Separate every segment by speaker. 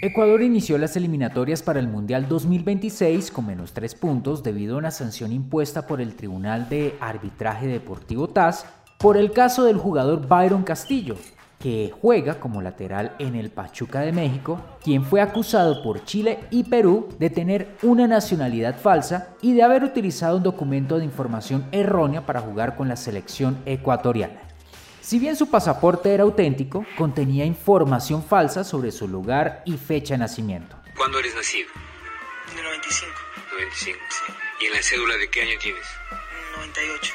Speaker 1: Ecuador inició las eliminatorias para el Mundial 2026 con -3 puntos debido a una sanción impuesta por el Tribunal de Arbitraje Deportivo TAS por el caso del jugador Byron Castillo, que juega como lateral en el Pachuca de México, quien fue acusado por Chile y Perú de tener una nacionalidad falsa y de haber utilizado un documento de información errónea para jugar con la selección ecuatoriana. Si bien su pasaporte era auténtico, contenía información falsa sobre su lugar y fecha de nacimiento.
Speaker 2: ¿Cuándo eres nacido?
Speaker 3: En el 95.
Speaker 2: 95.
Speaker 3: Sí.
Speaker 2: ¿Y en la cédula de qué año tienes?
Speaker 3: 98.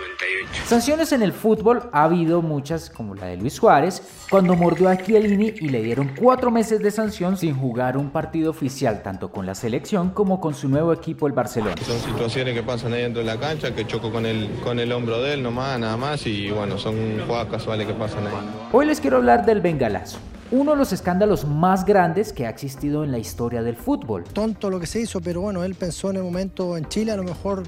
Speaker 2: 98.
Speaker 1: Sanciones en el fútbol ha habido muchas, como la de Luis Suárez, cuando mordió a Chiellini y le dieron 4 meses de sanción sin jugar un partido oficial tanto con la selección como con su nuevo equipo, el Barcelona.
Speaker 4: Son situaciones que pasan ahí dentro de la cancha, que choco con el hombro de él nomás, nada más, y bueno, son jugadas casuales que pasan ahí.
Speaker 1: Hoy les quiero hablar del bengalazo, uno de los escándalos más grandes que ha existido en la historia del fútbol.
Speaker 5: Tonto lo que se hizo, pero bueno, él pensó en el momento en Chile, a lo mejor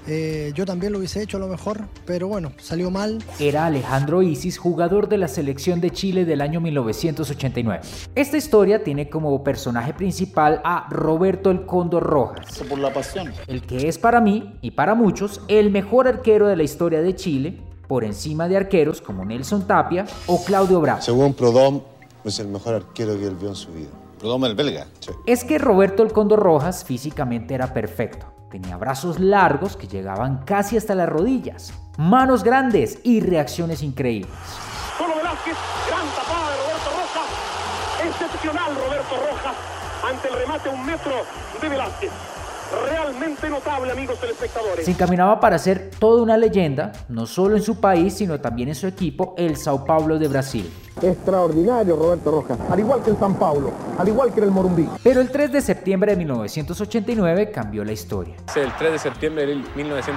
Speaker 5: yo también lo hubiese hecho a lo mejor, pero bueno, salió mal.
Speaker 1: Era Alejandro Isis, jugador de la selección de Chile del año 1989. Esta historia tiene como personaje principal a Roberto el Cóndor Rojas,
Speaker 6: por la pasión,
Speaker 1: el que es para mí y para muchos el mejor arquero de la historia de Chile, por encima de arqueros como Nelson Tapia o Claudio Bravo.
Speaker 7: Según Prodom, es el mejor arquero que él vio en su vida.
Speaker 6: Prodom el belga.
Speaker 7: Sí.
Speaker 1: Es que Roberto el Cóndor Rojas físicamente era perfecto. Tenía brazos largos que llegaban casi hasta las rodillas, manos grandes y reacciones increíbles.
Speaker 8: Solo Velázquez, gran tapada de Roberto Rojas, excepcional Roberto Rojas, ante el remate 1 metro de Velázquez. Realmente notable, amigos telespectadores.
Speaker 1: Se encaminaba para ser toda una leyenda, no solo en su país, sino también en su equipo, el Sao Paulo de Brasil.
Speaker 9: Extraordinario Roberto Rojas, al igual que el San Paulo, al igual que el Morumbí.
Speaker 1: Pero el 3 de septiembre de 1989 cambió la historia.
Speaker 10: El 3 de septiembre de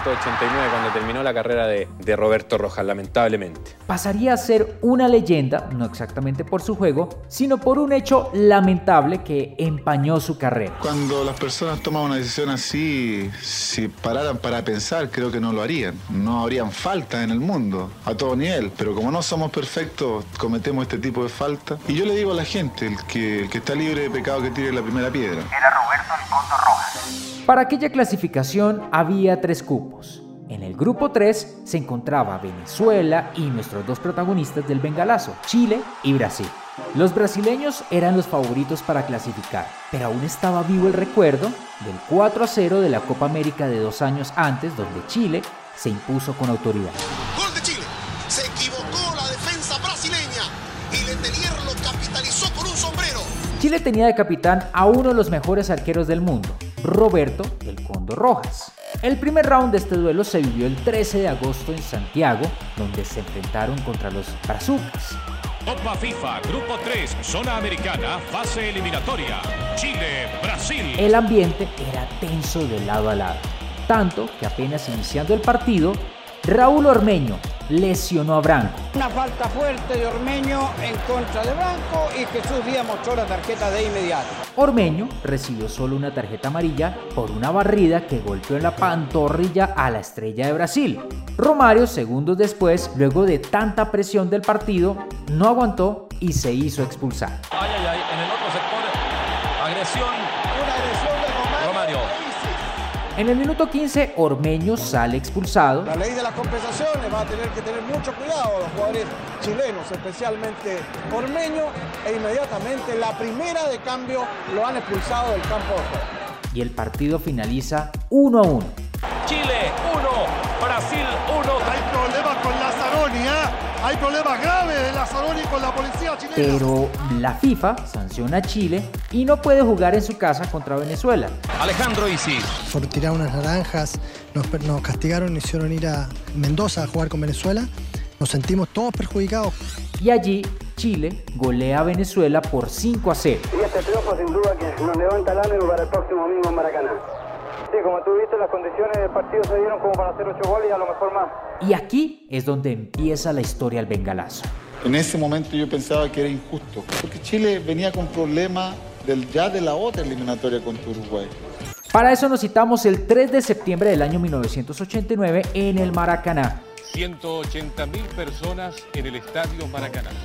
Speaker 10: 1989 cuando terminó la carrera de Roberto Rojas, lamentablemente.
Speaker 1: Pasaría a ser una leyenda, no exactamente por su juego, sino por un hecho lamentable que empañó su carrera.
Speaker 11: Cuando las personas toman una decisión así, si pararan para pensar, creo que no lo harían. No habrían faltas en el mundo, a todo nivel, pero como no somos perfectos, cometemos este tipo de falta. Y yo le digo a la gente, el que está libre de pecado que tire la primera piedra.
Speaker 8: Era Roberto el Cóndor Rojas.
Speaker 1: Para aquella clasificación había 3 cupos. En el grupo 3 se encontraba Venezuela y nuestros 2 protagonistas del bengalazo, Chile y Brasil. Los brasileños eran los favoritos para clasificar, pero aún estaba vivo el recuerdo del 4-0 de la Copa América de 2 años antes, donde Chile se impuso con autoridad.
Speaker 12: Gol de Chile. Se equivocó la defensa brasileña y Letelier lo capitalizó con un sombrero.
Speaker 1: Chile tenía de capitán a uno de los mejores arqueros del mundo, Roberto el Cóndor Rojas. El primer round de este duelo se vivió el 13 de agosto en Santiago, donde se enfrentaron contra los brazucas.
Speaker 13: Copa FIFA, Grupo 3, Zona Americana, fase eliminatoria, Chile, Brasil.
Speaker 1: El ambiente era tenso de lado a lado, tanto que apenas iniciando el partido, Raúl Ormeño lesionó a Branco.
Speaker 14: Una falta fuerte de Ormeño en contra de Branco y Jesús Díaz mostró la tarjeta de inmediato.
Speaker 1: Ormeño recibió solo una tarjeta amarilla por una barrida que golpeó en la pantorrilla a la estrella de Brasil. Romario, segundos después, luego de tanta presión del partido, no aguantó y se hizo expulsar.
Speaker 13: Ay, ay, ay, en el otro sector, agresión.
Speaker 14: Una agresión de
Speaker 13: Romario.
Speaker 1: En el minuto 15, Ormeño sale expulsado.
Speaker 14: La ley de las compensaciones va a tener que tener mucho cuidado a los jugadores chilenos, especialmente Ormeño, e inmediatamente la primera de cambio lo han expulsado del campo de juego.
Speaker 1: Y el partido finaliza 1-1.
Speaker 13: Chile 1, Brasil 1.
Speaker 9: Hay problemas con Lazzaroni, hay problemas graves de Lazzaroni con la policía chilena.
Speaker 1: Pero la FIFA sanciona a Chile y no puede jugar en su casa contra Venezuela.
Speaker 13: Alejandro Isis.
Speaker 5: Por tirar unas naranjas, nos castigaron y hicieron ir a Mendoza a jugar con Venezuela. Nos sentimos todos perjudicados.
Speaker 1: Y allí Chile golea a Venezuela por 5-0.
Speaker 15: Y este triunfo sin duda que nos levanta el ánimo para el próximo domingo en Maracaná. Sí, como tú viste, las condiciones del partido se dieron como para hacer 8 goles y a lo mejor más.
Speaker 1: Y aquí es donde empieza la historia del bengalazo.
Speaker 11: En ese momento yo pensaba que era injusto, porque Chile venía con problemas ya de la otra eliminatoria contra Uruguay.
Speaker 1: Para eso nos citamos el 3 de septiembre del año 1989 en el Maracaná.
Speaker 13: 180.000 personas en el Estadio Maracaná.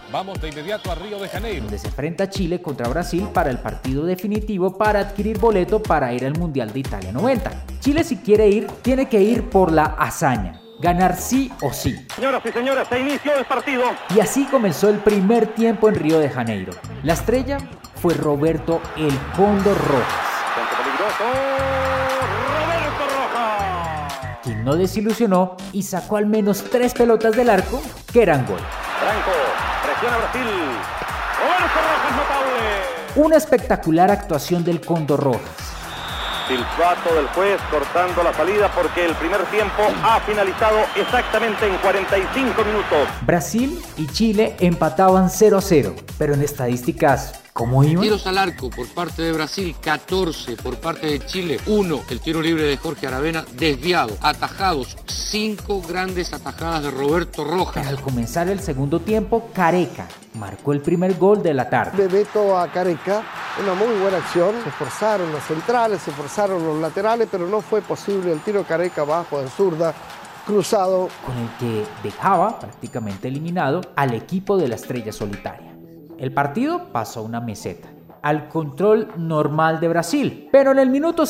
Speaker 13: Vamos de inmediato a Río de Janeiro,
Speaker 1: donde se enfrenta Chile contra Brasil para el partido definitivo para adquirir boleto para ir al Mundial de Italia 90. Chile, si quiere ir, tiene que ir por la hazaña. Ganar sí o sí.
Speaker 8: Señoras y señores, se inició el partido.
Speaker 1: Y así comenzó el primer tiempo en Río de Janeiro. La estrella fue Roberto el Cóndor Rojas.
Speaker 8: Roberto Rojas,
Speaker 1: quien no desilusionó y sacó al menos 3 pelotas del arco que eran gol.
Speaker 8: Franco, presiona Brasil. Roberto Rojas, notable.
Speaker 1: Una espectacular actuación del Cóndor Rojas.
Speaker 8: Silbato del juez cortando la salida porque el primer tiempo ha finalizado exactamente en 45 minutos.
Speaker 1: Brasil y Chile empataban 0-0, pero en estadísticas, ¿cómo iban?
Speaker 6: Tiros al arco por parte de Brasil, 14 por parte de Chile, 1 el tiro libre de Jorge Aravena, desviado, atajados, 5 grandes atajadas de Roberto Rojas.
Speaker 1: Pero al comenzar el segundo tiempo, Careca marcó el primer gol de la tarde.
Speaker 14: Bebeto a Careca, una muy buena acción, se esforzaron los centrales, se esforzaron los laterales, pero no fue posible el tiro Careca abajo de zurda, cruzado.
Speaker 1: Con el que dejaba prácticamente eliminado al equipo de la estrella solitaria. El partido pasó a una meseta, al control normal de Brasil, pero en el minuto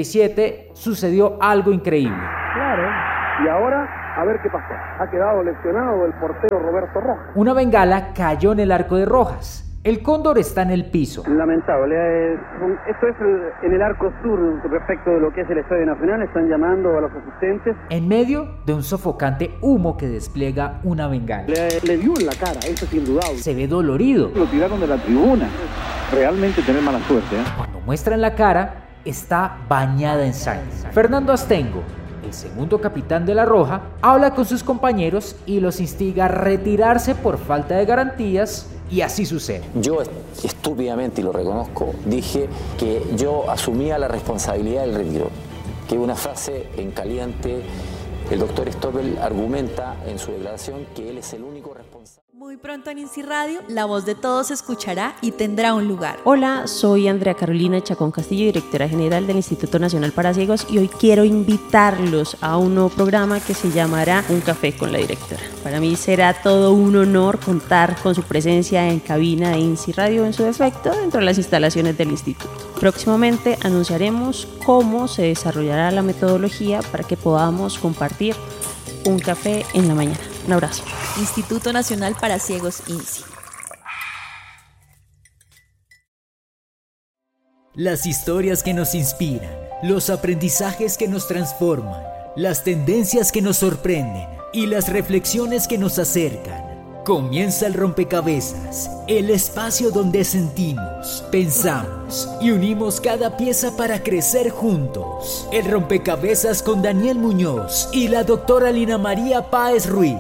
Speaker 1: 67 sucedió algo increíble.
Speaker 8: Claro, y ahora a ver qué pasó. Ha quedado lesionado el portero Roberto Rojas.
Speaker 1: Una bengala cayó en el arco de Rojas. El Cóndor está en el piso.
Speaker 15: Lamentable. Esto es en el arco sur respecto de lo que es el Estadio Nacional. Están llamando a los asistentes.
Speaker 1: En medio de un sofocante humo que despliega una bengala.
Speaker 8: Le dio en la cara, eso es indudable.
Speaker 1: Se ve dolorido.
Speaker 8: Lo tiraron de la tribuna. Realmente tener mala suerte, ¿eh?
Speaker 1: Cuando muestran la cara, está bañada en sangre. Fernando Astengo, el segundo capitán de La Roja, habla con sus compañeros y los instiga a retirarse por falta de garantías. Y así sucede.
Speaker 16: Yo estúpidamente, y lo reconozco, dije que yo asumía la responsabilidad del retiro. Que una frase en caliente, el doctor Stoppel argumenta en su declaración que él es el único responsable.
Speaker 17: Muy pronto en INSI Radio, la voz de todos se escuchará y tendrá un lugar.
Speaker 18: Hola, soy Andrea Carolina Chacón Castillo, directora general del Instituto Nacional para Ciegos, y hoy quiero invitarlos a un nuevo programa que se llamará Un Café con la Directora. Para mí será todo un honor contar con su presencia en cabina de INSI Radio en su defecto dentro de las instalaciones del instituto. Próximamente anunciaremos cómo se desarrollará la metodología para que podamos compartir un café en la mañana. Un abrazo.
Speaker 17: Instituto Nacional para Ciegos, INSI.
Speaker 19: Las historias que nos inspiran, los aprendizajes que nos transforman, las tendencias que nos sorprenden y las reflexiones que nos acercan. Comienza el rompecabezas, el espacio donde sentimos, pensamos y unimos cada pieza para crecer juntos. El rompecabezas con Daniel Muñoz y la doctora Lina María Páez Ruiz.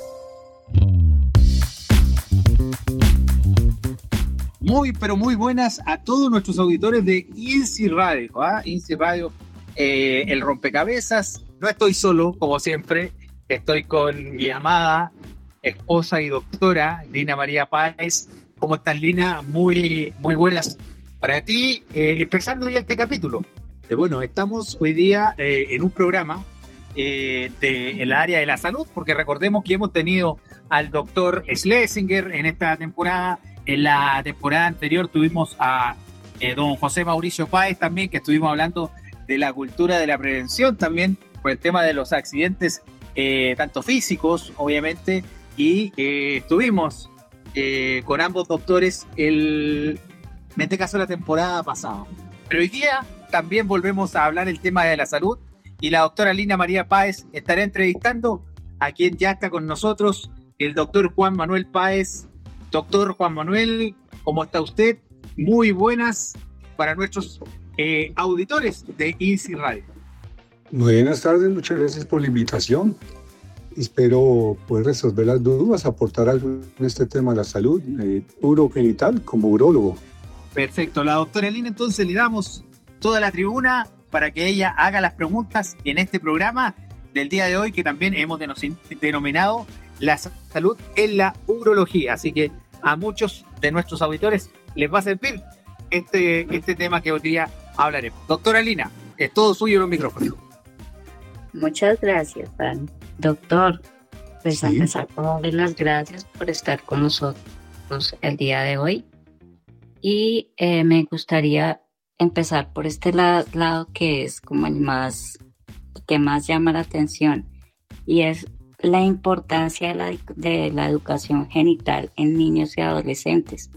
Speaker 20: Muy, pero muy buenas a todos nuestros auditores de INSI Radio. INSI Radio, el rompecabezas. No estoy solo, como siempre. Estoy con mi amada esposa y doctora Lina María Páez. ¿Cómo estás, Lina? Muy buenas para ti. Empezando ya este capítulo. Bueno, estamos hoy día en un programa en el área de la salud, porque recordemos que hemos tenido al doctor Schlesinger en esta temporada. En la temporada anterior tuvimos a don José Mauricio Páez también, que estuvimos hablando de la cultura de la prevención también, por el tema de los accidentes, tanto físicos, obviamente, y estuvimos con ambos doctores en este caso la temporada pasada. Pero hoy día también volvemos a hablar el tema de la salud y la doctora Lina María Páez estará entrevistando a quien ya está con nosotros, el doctor Juan Manuel Páez. Doctor Juan Manuel, ¿cómo está usted? Muy buenas para nuestros auditores de INSI Radio.
Speaker 21: Buenas tardes, muchas gracias por la invitación. Espero poder resolver las dudas, aportar algo en este tema de la salud urogenital como urólogo.
Speaker 20: Perfecto, la doctora Lina, entonces le damos toda la tribuna para que ella haga las preguntas en este programa del día de hoy, que también hemos denominado la salud en la urología. Así que a muchos de nuestros auditores les va a servir este tema que hoy día hablaremos. Doctora Lina, es todo suyo los micrófonos.
Speaker 22: Muchas gracias, Dan. Doctor, pues empezar por darle las gracias por estar con nosotros. nosotros el día de hoy. Y me gustaría empezar por este lado que es como el que más llama la atención, y es la importancia de la educación genital en niños y adolescentes.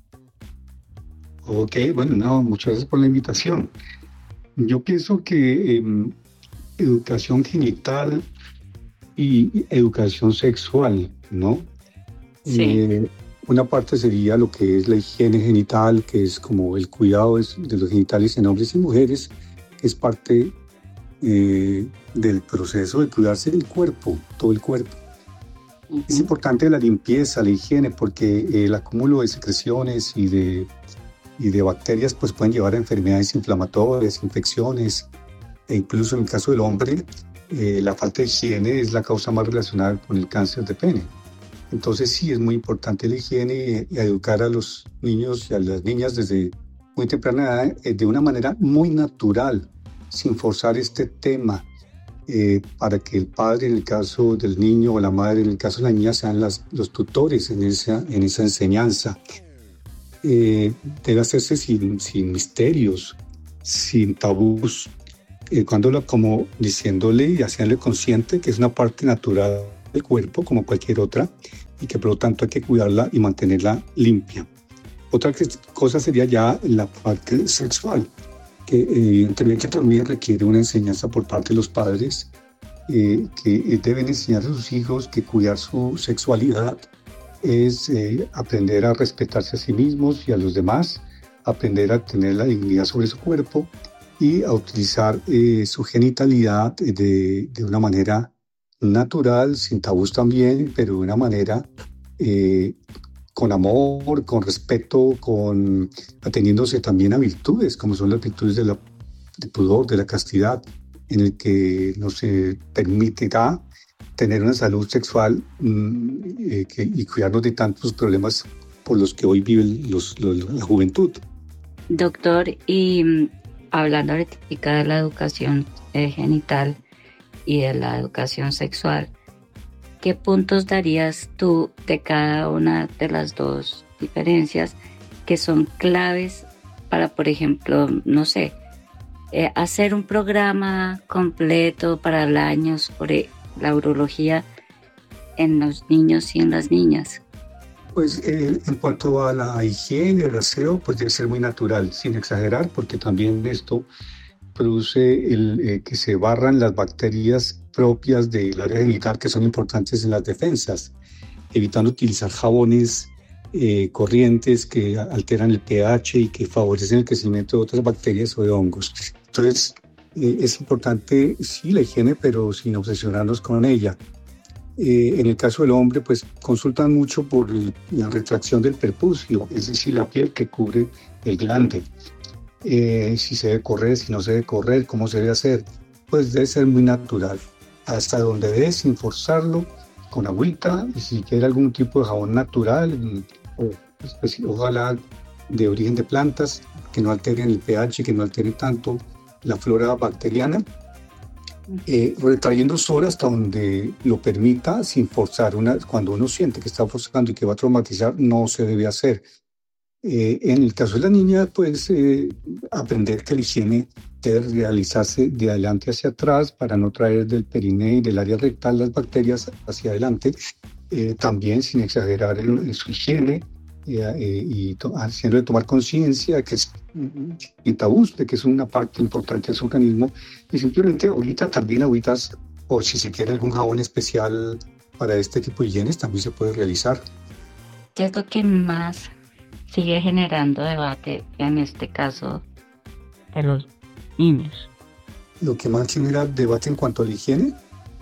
Speaker 21: Ok, bueno, no, muchas gracias por la invitación. Yo pienso que educación genital y educación sexual, ¿no?
Speaker 22: Sí.
Speaker 21: Una parte sería lo que es la higiene genital, que es como el cuidado de los genitales en hombres y mujeres, que es parte del proceso de cuidarse del cuerpo, todo el cuerpo. Uh-huh. Es importante la limpieza, la higiene, porque el acúmulo de secreciones y de bacterias pues pueden llevar a enfermedades inflamatorias, infecciones, e incluso en el caso del hombre, la falta de higiene es la causa más relacionada con el cáncer de pene. Entonces sí es muy importante la higiene y educar a los niños y a las niñas desde muy temprana edad de una manera muy natural, sin forzar este tema, para que el padre en el caso del niño o la madre en el caso de la niña sean los tutores en esa enseñanza. Debe hacerse sin misterios, sin tabús, como diciéndole y haciéndole consciente que es una parte natural del cuerpo como cualquier otra y que por lo tanto hay que cuidarla y mantenerla limpia. Otra cosa sería ya la parte sexual, que evidentemente también requiere una enseñanza por parte de los padres, que deben enseñar a sus hijos que cuidar su sexualidad es aprender a respetarse a sí mismos y a los demás, aprender a tener la dignidad sobre su cuerpo y a utilizar su genitalidad de una manera natural, sin tabús también, pero de una manera con amor, con respeto, ateniéndose también a virtudes, como son las virtudes del pudor, de la castidad, en el que nos permitirá tener una salud sexual y cuidarnos de tantos problemas por los que hoy vive la juventud.
Speaker 22: Doctor, y hablando ahorita de la educación genital y de la educación sexual, ¿qué puntos darías tú de cada una de las dos diferencias que son claves para, por ejemplo, no sé, hacer un programa completo para el año sobre la urología en los niños y en las niñas?
Speaker 21: Pues en cuanto a la higiene, el aseo, pues debe ser muy natural, sin exagerar, porque también esto produce que se barran las bacterias propias del área genital que son importantes en las defensas, evitando utilizar jabones corrientes que alteran el pH y que favorecen el crecimiento de otras bacterias o de hongos. Entonces es importante, sí, la higiene, pero sin obsesionarnos con ella. En el caso del hombre, pues consultan mucho por la retracción del prepucio, es decir, la piel que cubre el glande. Si se debe correr, si no se debe correr, cómo se debe hacer, pues debe ser muy natural, hasta donde dé, sin forzarlo, con agüita, y si quiere algún tipo de jabón natural, ojalá de origen de plantas, que no alteren el pH, que no alteren tanto la flora bacteriana, retrayendo solo hasta donde lo permita, sin forzar. Cuando uno siente que está forzando y que va a traumatizar, no se debe hacer. En el caso de la niña, pues aprender que la higiene debe realizarse de adelante hacia atrás para no traer del periné y del área rectal las bacterias hacia adelante, también sin exagerar en su higiene y haciéndole tomar conciencia que es y tabús, de que es una parte importante de su organismo, y simplemente agüitas, o si se quiere algún jabón especial para este tipo de higienes, también se puede realizar.
Speaker 22: ¿Qué es lo que más sigue generando debate en este caso de los niños?
Speaker 21: ¿Lo que más genera debate en cuanto a la higiene?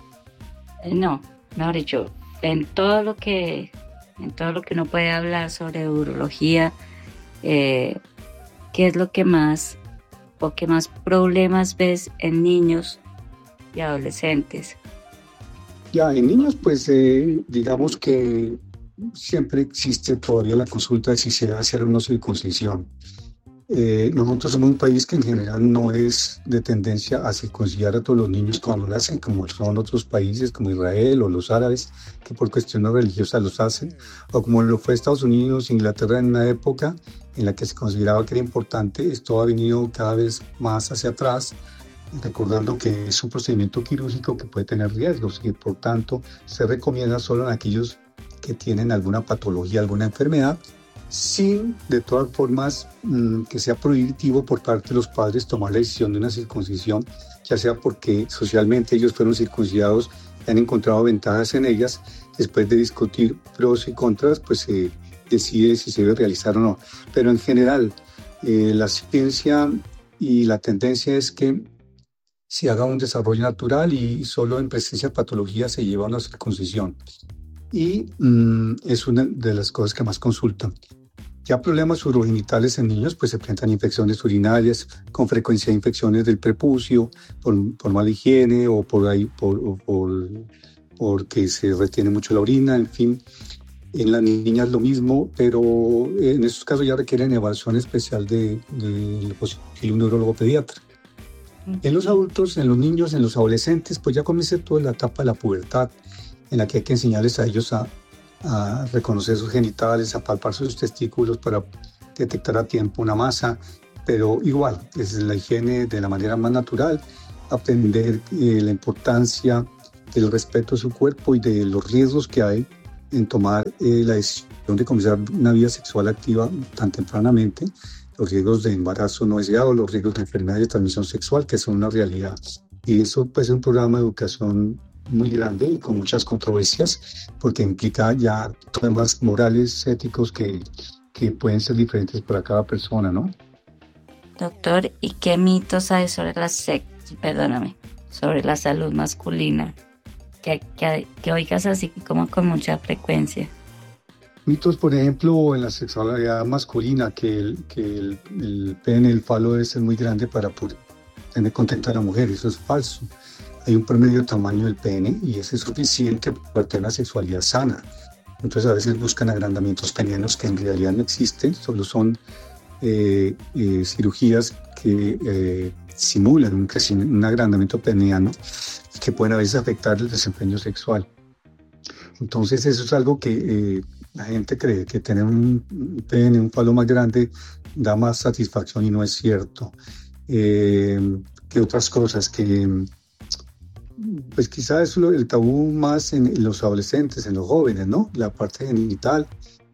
Speaker 22: No, mejor dicho, en todo lo que uno puede hablar sobre urología, ¿qué es lo que más problemas ves en niños y adolescentes?
Speaker 21: Ya, en niños, pues digamos que siempre existe todavía la consulta de si se debe hacer una circuncisión. Nosotros somos un país que en general no es de tendencia a circuncidar a todos los niños cuando nacen, como son otros países como Israel o los árabes, que por cuestiones religiosas los hacen, o como lo fue Estados Unidos, Inglaterra en una época en la que se consideraba que era importante. Esto ha venido cada vez más hacia atrás, recordando que es un procedimiento quirúrgico que puede tener riesgos y por tanto se recomienda solo en aquellos que tienen alguna patología, alguna enfermedad, sin de todas formas que sea prohibitivo por parte de los padres tomar la decisión de una circuncisión, ya sea porque socialmente ellos fueron circuncidados y han encontrado ventajas en ellas. Después de discutir pros y contras, pues se decide si se debe realizar o no. Pero en general, la ciencia y la tendencia es que se haga un desarrollo natural y solo en presencia de patología se lleva a una circuncisión. Y es una de las cosas que más consultan. Ya problemas urogenitales en niños, pues se presentan infecciones urinarias, con frecuencia infecciones del prepucio, por mala higiene o porque se retiene mucho la orina, en fin. En las niñas lo mismo, pero en estos casos ya requieren evaluación especial de un neurólogo pediatra. En los adultos, en los niños, en los adolescentes, pues ya comienza toda la etapa de la pubertad, en la que hay que enseñarles a ellos a reconocer sus genitales, a palpar sus testículos para detectar a tiempo una masa, pero igual, es la higiene de la manera más natural, aprender la importancia del respeto a su cuerpo y de los riesgos que hay en tomar la decisión de comenzar una vida sexual activa tan tempranamente, los riesgos de embarazo no deseado, los riesgos de enfermedades de transmisión sexual, que son una realidad. Y eso pues, es un programa de educación muy grande y con muchas controversias, porque implica ya temas morales, éticos que pueden ser diferentes para cada persona, ¿no?
Speaker 22: Doctor, ¿y qué mitos hay sobre sobre la salud masculina? Que oigas así como con mucha frecuencia.
Speaker 21: Mitos, por ejemplo, en la sexualidad masculina, que el pene, el falo debe ser muy grande para poder tener contenta a la mujer. Eso es falso. Hay un promedio tamaño del pene y ese es suficiente para tener una sexualidad sana. Entonces a veces buscan agrandamientos penianos que en realidad no existen, solo son cirugías que simulan un agrandamiento peniano que pueden a veces afectar el desempeño sexual. Entonces eso es algo que la gente cree, que tener un pene, un falo más grande da más satisfacción y no es cierto. ¿Qué otras cosas? Pues quizás es el tabú más en los adolescentes, en los jóvenes, ¿no? La parte genital,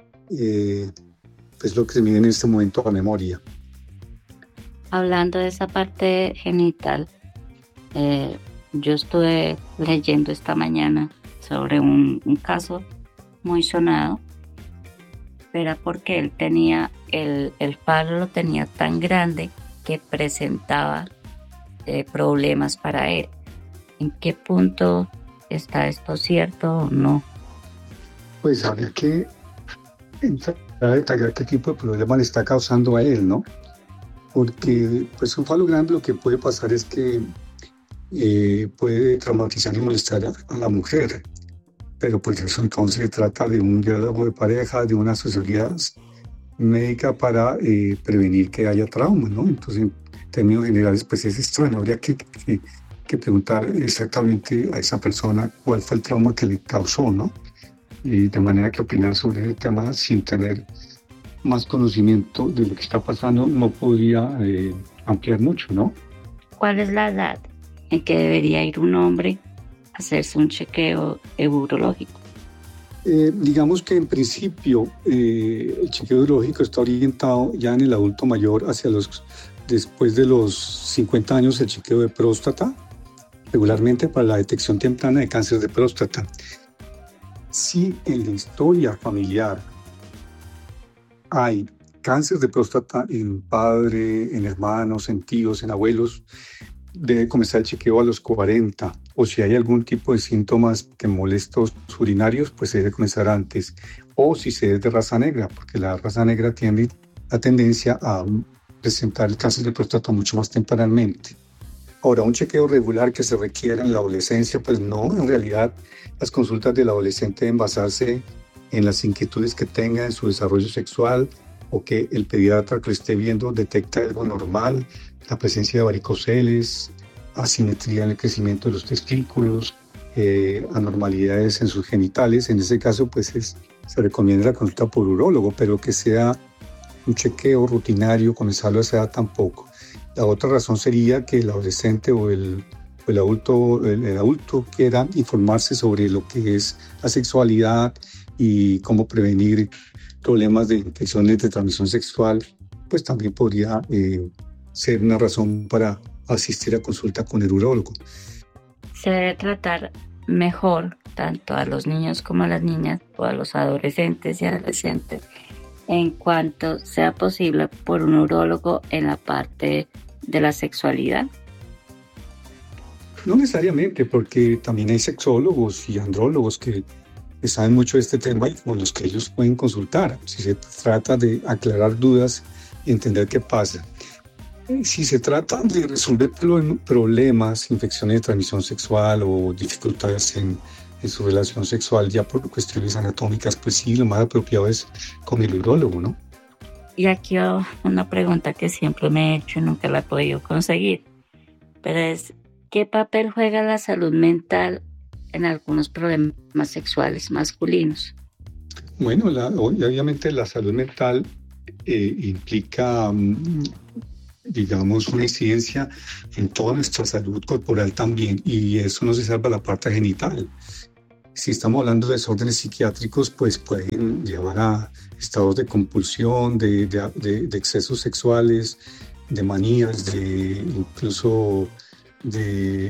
Speaker 21: pues lo que se mide en este momento a memoria.
Speaker 22: Hablando de esa parte genital, yo estuve leyendo esta mañana sobre un caso muy sonado, pero era porque él tenía, el falo lo tenía tan grande que presentaba problemas para él. ¿En qué punto está esto cierto o no?
Speaker 21: Pues habría que detallar qué tipo de problema le está causando a él, ¿no? Porque pues un falo grande lo que puede pasar es que puede traumatizar y molestar a la mujer, pero pues eso entonces se trata de un diálogo de pareja, de una asesoría médica para prevenir que haya trauma, ¿no? Entonces en términos generales pues es extraño, habría que preguntar exactamente a esa persona cuál fue el trauma que le causó, ¿no? Y de manera que opinar sobre el tema sin tener más conocimiento de lo que está pasando no podría ampliar mucho, ¿no?
Speaker 22: ¿Cuál es la edad en que debería ir un hombre a hacerse un chequeo urológico?
Speaker 21: Digamos que en principio el chequeo urológico está orientado ya en el adulto mayor después de los 50 años, el chequeo de próstata, regularmente para la detección temprana de cáncer de próstata. Si en la historia familiar hay cáncer de próstata en padre, en hermanos, en tíos, en abuelos, debe comenzar el chequeo a los 40. O si hay algún tipo de síntomas que molestos urinarios, pues se debe comenzar antes. O si se es de raza negra, porque la raza negra tiene la tendencia a presentar el cáncer de próstata mucho más tempranamente. Ahora, un chequeo regular que se requiera en la adolescencia, pues no, en realidad las consultas del adolescente deben basarse en las inquietudes que tenga en su desarrollo sexual, o que el pediatra que lo esté viendo detecta algo normal, la presencia de varicoceles, asimetría en el crecimiento de los testículos, anormalidades en sus genitales. En ese caso, pues se recomienda la consulta por urólogo, pero que sea un chequeo rutinario, comenzarlo a esa edad tampoco. La otra razón sería que el adolescente o el adulto quiera informarse sobre lo que es la sexualidad y cómo prevenir problemas de infecciones de transmisión sexual, pues también podría ser una razón para asistir a consulta con el urólogo.
Speaker 22: Se debe tratar mejor tanto a los niños como a las niñas o a los adolescentes y adolescentes en cuanto sea posible por un urólogo en la parte de la sexualidad.
Speaker 21: No necesariamente, porque también hay sexólogos y andrólogos que saben mucho de este tema y con los que ellos pueden consultar si se trata de aclarar dudas y entender qué pasa. Si se trata de resolver problemas, infecciones de transmisión sexual o dificultades en su relación sexual ya por cuestiones anatómicas, pues sí, lo más apropiado es con el urólogo, ¿no?
Speaker 22: Y aquí una pregunta que siempre me he hecho y nunca la he podido conseguir, pero es, ¿qué papel juega la salud mental en algunos problemas sexuales masculinos?
Speaker 21: Bueno, obviamente la salud mental implica, digamos, una incidencia en toda nuestra salud corporal también, y eso no se salva la parte genital. Si estamos hablando de desórdenes psiquiátricos, pues pueden llevar a estados de compulsión, de excesos sexuales, de manías, incluso de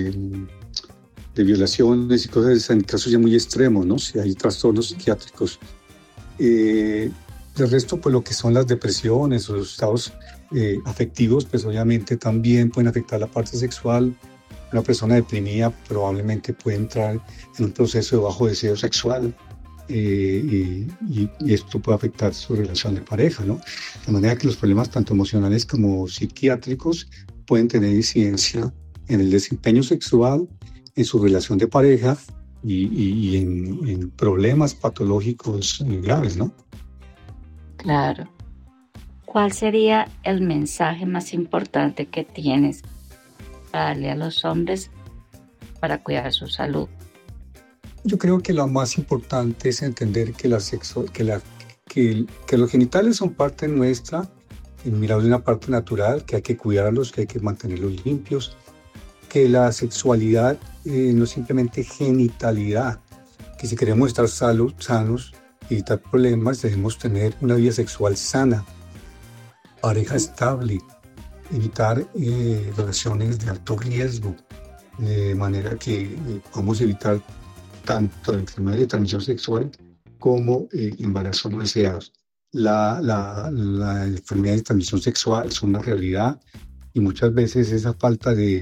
Speaker 21: violaciones y cosas en casos ya muy extremos, ¿no? Si hay trastornos psiquiátricos. De resto, pues lo que son las depresiones o los estados afectivos, pues obviamente también pueden afectar la parte sexual. Una persona deprimida probablemente puede entrar en un proceso de bajo deseo sexual y esto puede afectar su relación de pareja, ¿no? De manera que los problemas tanto emocionales como psiquiátricos pueden tener incidencia en el desempeño sexual, en su relación de pareja y en problemas patológicos graves, ¿no?
Speaker 22: Claro. ¿Cuál sería el mensaje más importante que tienes para darle a los hombres para cuidar su salud?
Speaker 21: Yo creo que lo más importante es entender que los genitales son parte nuestra, mirados de una parte natural, que hay que cuidarlos, que hay que mantenerlos limpios, que la sexualidad no es simplemente genitalidad, que si queremos estar sanos y evitar problemas, debemos tener una vida sexual sana, pareja estable, evitar relaciones de alto riesgo, de manera que podamos evitar tanto la enfermedad de transmisión sexual como embarazos no deseados. La enfermedad de transmisión sexual es una realidad y muchas veces esa falta de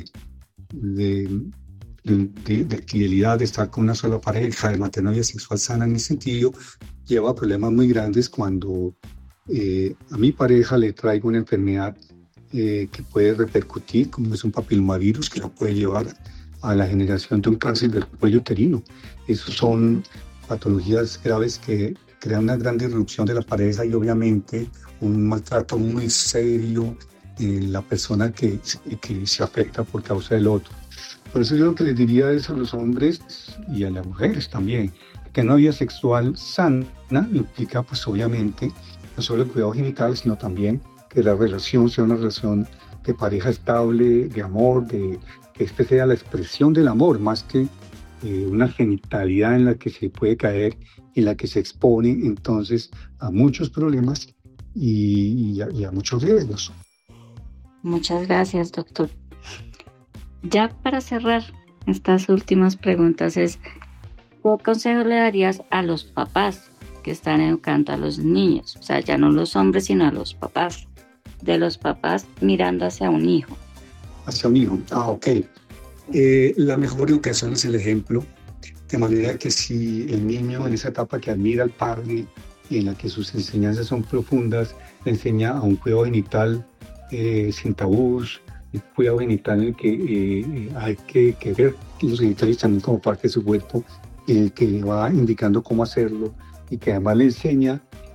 Speaker 21: fidelidad, de estar con una sola pareja, de mantener una vida sexual sana en ese sentido, lleva a problemas muy grandes cuando a mi pareja le traigo una enfermedad que puede repercutir, como es un papilomavirus, que la puede llevar a la generación de un cáncer del cuello uterino. Esas son patologías graves que crean una gran disrupción de la pareja y obviamente un maltrato muy serio en la persona que se afecta por causa del otro. Por eso yo lo que les diría es a los hombres y a las mujeres también, que una vida sexual sana implica pues obviamente no solo el cuidado genital, sino también que la relación sea una relación de pareja estable, de amor, que este sea la expresión del amor, más que una genitalidad en la que se puede caer, en la que se expone entonces a muchos problemas y a muchos riesgos.
Speaker 22: Muchas gracias, doctor. Ya para cerrar estas últimas preguntas es, ¿qué consejo le darías a los papás que están educando a los niños? O sea, ya no los hombres, sino a los papás. De los papás mirando hacia un hijo.
Speaker 21: Hacia un hijo, ok. La mejor educación es el ejemplo, de manera que si el niño en esa etapa que admira al padre y en la que sus enseñanzas son profundas, le enseña a un cuidado genital sin tabús, un cuidado genital en el que hay que ver los genitales también como parte de su cuerpo, y el que le va indicando cómo hacerlo y que además le enseña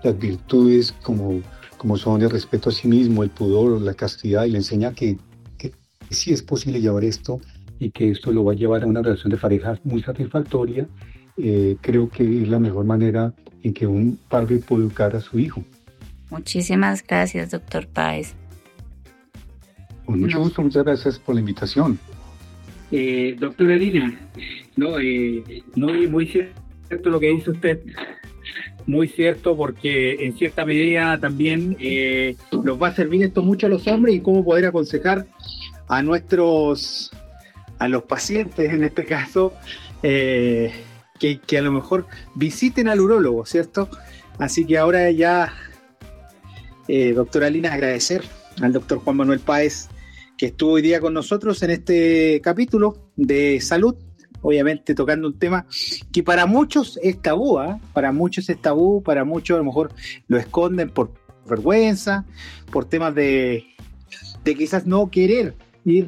Speaker 21: las virtudes como son el respeto a sí mismo, el pudor, la castidad, y le enseña que sí es posible llevar esto y que esto lo va a llevar a una relación de pareja muy satisfactoria, creo que es la mejor manera en que un padre puede educar a su hijo.
Speaker 22: Muchísimas gracias, doctor Páez.
Speaker 21: Con mucho gusto, muchas gracias por la invitación.
Speaker 20: Doctora Lina, muy cierto lo que dice usted. Muy cierto, porque en cierta medida también nos va a servir esto mucho a los hombres y cómo poder aconsejar a los pacientes en este caso, que a lo mejor visiten al urólogo, ¿cierto? Así que ahora ya, doctora Lina, agradecer al doctor Juan Manuel Páez que estuvo hoy día con nosotros en este capítulo de salud, obviamente tocando un tema que para muchos es tabú, para muchos es tabú, para muchos a lo mejor lo esconden por vergüenza, por temas de quizás no querer ir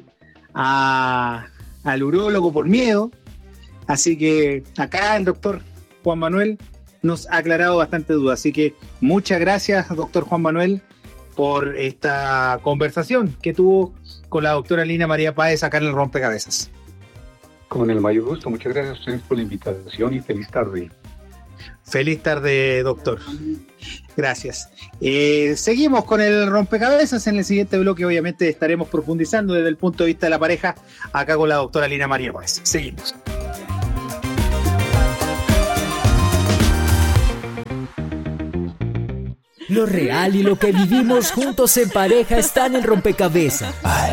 Speaker 20: al urólogo por miedo. Así que acá el doctor Juan Manuel nos ha aclarado bastante dudas. Así que muchas gracias, doctor Juan Manuel, por esta conversación que tuvo con la doctora Lina María Páez acá en el Rompecabezas.
Speaker 21: Con el mayor gusto, muchas gracias a ustedes por la invitación y feliz tarde.
Speaker 20: Feliz tarde, doctor. Gracias. Seguimos con el Rompecabezas. En el siguiente bloque obviamente estaremos profundizando desde el punto de vista de la pareja acá con la doctora Lina María Páez. Seguimos.
Speaker 19: Lo real y lo que vivimos juntos en pareja está en el Rompecabezas.